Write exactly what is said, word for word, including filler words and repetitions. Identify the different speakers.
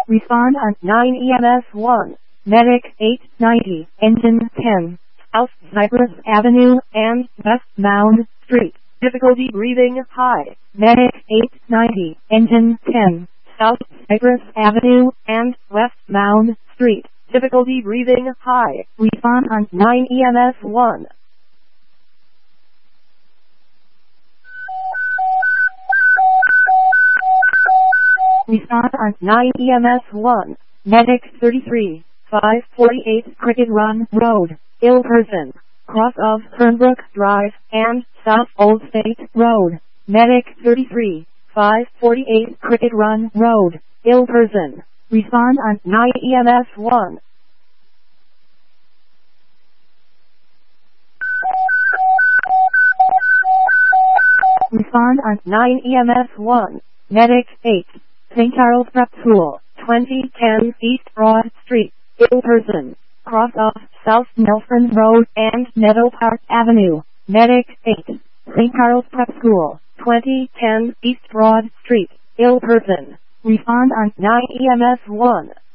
Speaker 1: Respond on nine E M S one. Medic eight ninety, engine ten. South Cypress Avenue and West Mound Street. Difficulty breathing high. Medic eight ninety, engine ten. South Cypress Avenue and West Mound Street. Difficulty breathing high. Respond on nine E M S one. Respond on nine E M S one. Medic thirty-three, five forty-eight Cricket Run Road, ill person. Cross of Fernbrook Drive and South Old State Road. Medic thirty-three, five forty-eight Cricket Run Road, ill person. Respond on nine E M S one. Respond on nine E M S one. Medic eight. Saint Charles Prep School, twenty ten East Broad Street, ill person. Cross of South Nelson Road and Meadow Park Avenue. Medic eight. Saint Charles Prep School, twenty ten East Broad Street, ill person. Respond on nine E M S one.